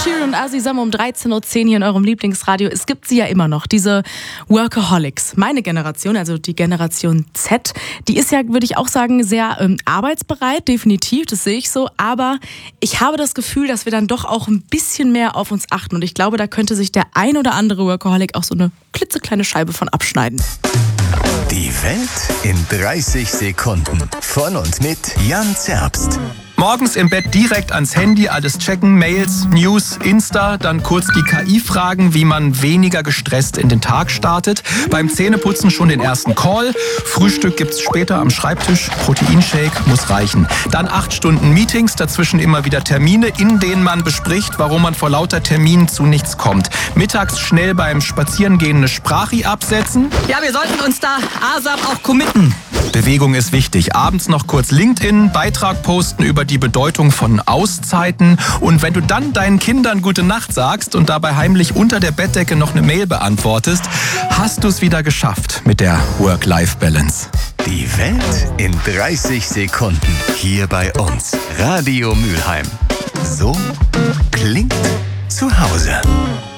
Sheeran und Azizam um 13.10 Uhr hier in eurem Lieblingsradio. Es gibt sie ja immer noch, diese Workaholics. Meine Generation, also die Generation Z, die ist ja, würde ich auch sagen, sehr arbeitsbereit, definitiv, das sehe ich so. Aber ich habe das Gefühl, dass wir dann doch auch ein bisschen mehr auf uns achten. Und ich glaube, da könnte sich der ein oder andere Workaholic auch so eine klitzekleine Scheibe von abschneiden. Die Welt in 30 Sekunden. Von und mit Jan Zerbst. Morgens im Bett direkt ans Handy, alles checken, Mails, News, Insta, dann kurz die KI fragen, wie man weniger gestresst in den Tag startet. Beim Zähneputzen schon den ersten Call. Frühstück gibt's später am Schreibtisch. Proteinshake muss reichen. Dann 8 Stunden Meetings, dazwischen immer wieder Termine, in denen man bespricht, warum man vor lauter Terminen zu nichts kommt. Mittags schnell beim Spazierengehen eine Sprachi absetzen. Ja, wir sollten uns da ASAP auch committen. Bewegung ist wichtig. Abends noch kurz LinkedIn, Beitrag posten über die Bedeutung von Auszeiten. Und wenn du dann deinen Kindern gute Nacht sagst und dabei heimlich unter der Bettdecke noch eine Mail beantwortest, hast du es wieder geschafft mit der Work-Life-Balance. Die Welt in 30 Sekunden. Hier bei uns. Radio Mülheim. So klingt zu Hause.